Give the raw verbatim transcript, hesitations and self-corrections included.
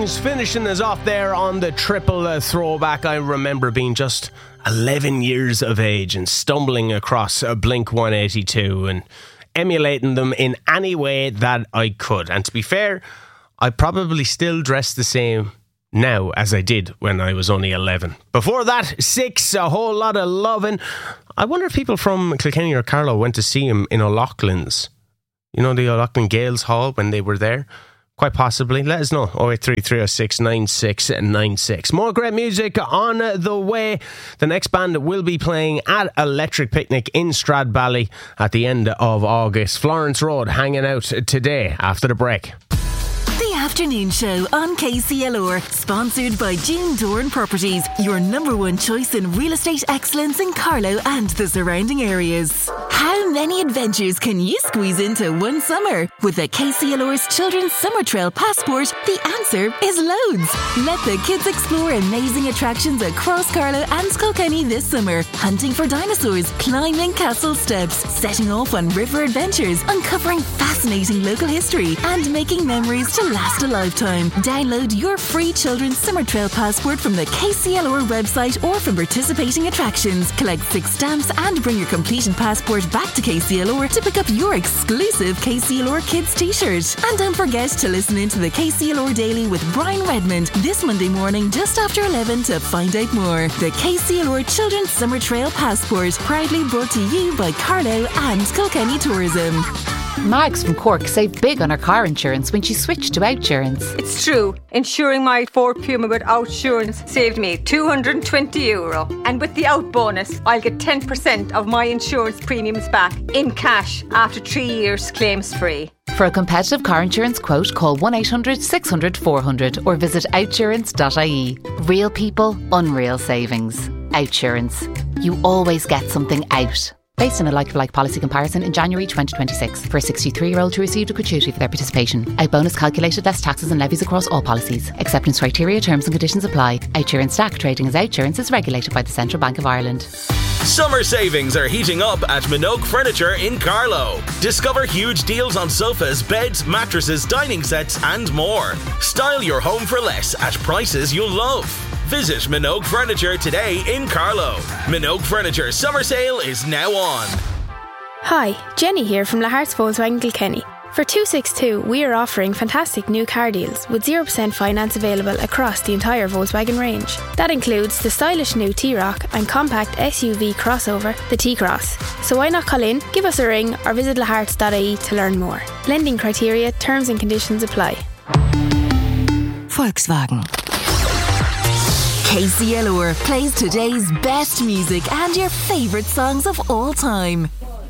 Finishing us off there on the triple uh, throwback. I remember being just eleven years of age and stumbling across a Blink one eighty-two and emulating them in any way that I could. And to be fair, I probably still dress the same now as I did when I was only eleven. Before that, Six, A Whole Lot of Lovin'. I wonder if people from Kilkenny or Carlow went to see him in O'Loughlin's. You know, the O'Loughlin Gales Hall when they were there? Quite possibly. Let us know. oh eight three, three oh six, nine six nine six. More great music on the way. The next band will be playing at Electric Picnic in Stradbally at the end of August. Florence Road hanging out today after the break. The Afternoon Show on K C L R, sponsored by June Dorn Properties, your number one choice in real estate excellence in Carlow and the surrounding areas. How many adventures can you squeeze into one summer? With the K C L R's Children's Summer Trail Passport, the answer is loads. Let the kids explore amazing attractions across Carlow and Kilkenny this summer. Hunting for dinosaurs, climbing castle steps, setting off on river adventures, uncovering fascinating local history, and making memories to last a lifetime. Download your free Children's Summer Trail Passport from the K C L R website or from participating attractions. Collect six stamps and bring your completed passport back to K C L R to pick up your exclusive K C L R Kids t-shirt. And don't forget to listen into the K C L R Daily with Brian Redmond this Monday morning just after eleven to find out more. The K C L R Children's Summer Trail Passport, proudly brought to you by Carlow and Kilkenny Tourism. Mags from Cork saved big on her car insurance when she switched to Outsurance. It's true. Insuring my Ford Puma with Outsurance saved me two hundred twenty euro. And with the Out bonus, I'll get ten percent of my insurance premiums back in cash after three years claims free. For a competitive car insurance quote, call one eight hundred six hundred four hundred or visit outsurance dot I E. Real people, unreal savings. Outsurance. You always get something out. Based on a like-for-like policy comparison in January twenty twenty-six for a sixty-three-year-old who received a gratuity for their participation. Out bonus calculated less taxes and levies across all policies. Acceptance criteria, terms and conditions apply. Outsurance S A C trading as Outsurance is regulated by the Central Bank of Ireland. Summer savings are heating up at Minogue Furniture in Carlow. Discover huge deals on sofas, beds, mattresses, dining sets and more. Style your home for less at prices you'll love. Visit Minogue Furniture today in Carlow. Minogue Furniture summer sale is now on. Hi, Jenny here from Lahart's Volkswagen Kilkenny. For two sixty-two, we are offering fantastic new car deals with zero percent finance available across the entire Volkswagen range. That includes the stylish new T-Roc and compact S U V crossover, the T-Cross. So why not call in, give us a ring or visit laharts dot I E to learn more. Lending criteria, terms and conditions apply. Volkswagen. K C L R plays today's best music and your favourite songs of all time.